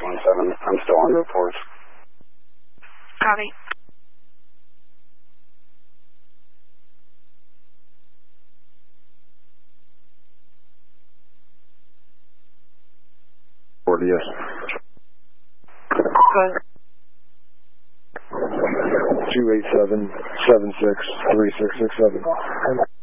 217. I'm still on reports. Copy. Yes. Good. 287-76-3667.